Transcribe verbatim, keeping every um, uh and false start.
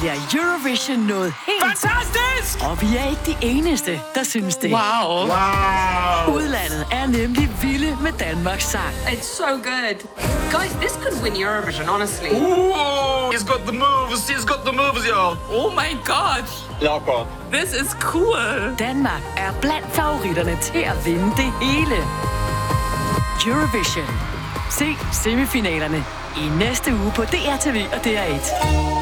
bliver Eurovision noget helt... Fantastisk! Og vi er ikke de eneste, der synes det. Wow. Wow. Udlandet er nemlig vilde med Danmarks sang. It's so good. Guys, this could win Eurovision, honestly. Ooh, he's got the moves. He's got the moves, y'all. Oh my god. Jakob. This is cool. Danmark er blandt favoritterne til at vinde det hele. Eurovision. Se semifinalerne i næste uge på D R T V og D R et.